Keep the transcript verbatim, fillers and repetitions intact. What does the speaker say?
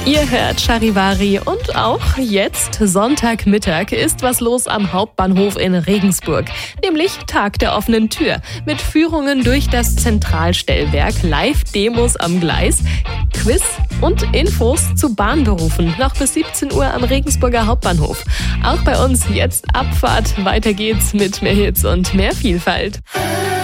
Ihr hört Charivari und auch jetzt, Sonntagmittag, ist was los am Hauptbahnhof in Regensburg. Nämlich Tag der offenen Tür. Mit Führungen durch das Zentralstellwerk, Live-Demos am Gleis, Quiz und Infos zu Bahnberufen. Noch bis siebzehn Uhr am Regensburger Hauptbahnhof. Auch bei uns jetzt Abfahrt. Weiter geht's mit mehr Hits und mehr Vielfalt.